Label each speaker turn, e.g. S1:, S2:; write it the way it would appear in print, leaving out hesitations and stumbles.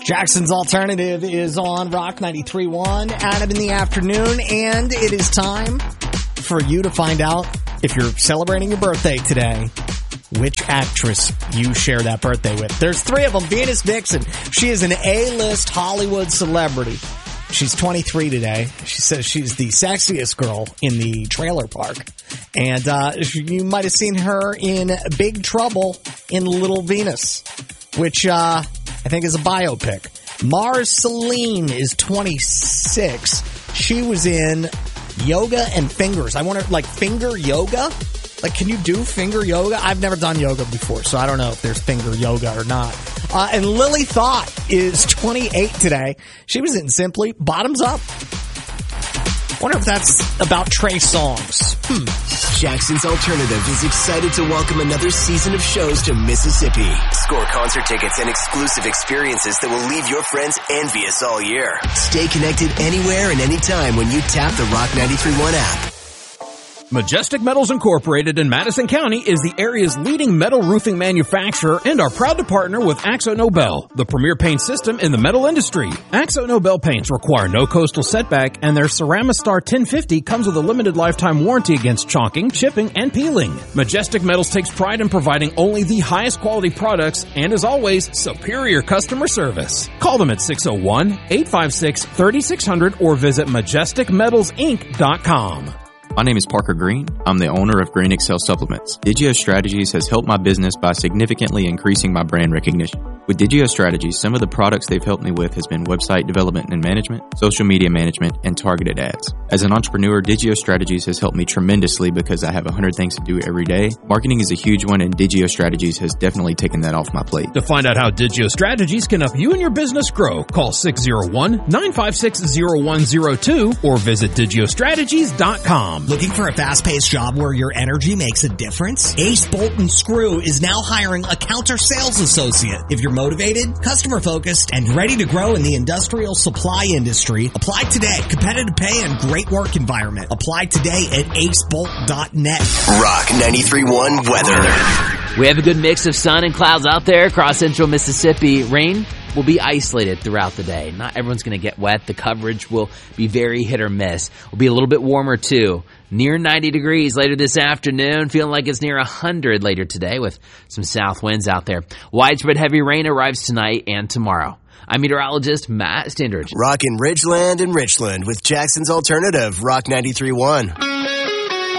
S1: Jackson's Alternative is on Rock 93.1, Adam in the afternoon, and it is time for you to find out if you're celebrating your birthday today, which actress you share that birthday with. There's three of them. Venus Vixen. She is an A-list Hollywood celebrity. She's 23 today. She says she's the sexiest girl in the trailer park. And you might have seen her in Big Trouble in Little Venus, which I think is a biopic. Mars Celine is 26. She was in Yoga and Fingers. I wonder, like, finger yoga? Like, can you do finger yoga? I've never done yoga before, so I don't know if there's finger yoga or not. And Lily Thought is 28 today. She was in Simply Bottoms Up. Wonder if that's about Trey Songz.
S2: Jackson's Alternative is excited to welcome another season of shows to Mississippi. Score concert tickets and exclusive experiences that will leave your friends envious all year. Stay connected anywhere and anytime when you tap the Rock 93.1 app.
S3: Majestic Metals Incorporated in Madison County is the area's leading metal roofing manufacturer and are proud to partner with Axo Nobel, the premier paint system in the metal industry. Axo Nobel paints require no coastal setback, and their Ceramistar 1050 comes with a limited lifetime warranty against chalking, chipping, and peeling. Majestic Metals takes pride in providing only the highest quality products and, as always, superior customer service. Call them at 601-856-3600 or visit majesticmetalsinc.com.
S4: My name is Parker Green. I'm the owner of Green Excel Supplements. Digio Strategies has helped my business by significantly increasing my brand recognition. With Digio Strategies, some of the products they've helped me with has been website development and management, social media management, and targeted ads. As an entrepreneur, Digio Strategies has helped me tremendously because I have 100 things to do every day. Marketing is a huge one, and Digio Strategies has definitely taken that off my plate.
S3: To find out how Digio Strategies can help you and your business grow, call 601-956-0102 or visit digiostrategies.com.
S1: Looking for a fast-paced job where your energy makes a difference? Ace Bolt and Screw is now hiring a counter sales associate. If you're motivated, customer-focused, and ready to grow in the industrial supply industry, apply today. Competitive pay and great work environment. Apply today at acebolt.net.
S2: Rock 93.1 weather.
S5: We have a good mix of sun and clouds out there across central Mississippi. Rain will be isolated throughout the day. Not everyone's going to get wet. The coverage will be very hit or miss. Will be a little bit warmer too. Near 90 degrees later this afternoon. Feeling like it's near 100 later today with some south winds out there. Widespread heavy rain arrives tonight and tomorrow. I'm meteorologist Matt Standridge.
S2: Rockin' Ridgeland and Richland with Jackson's Alternative, Rock 93.1.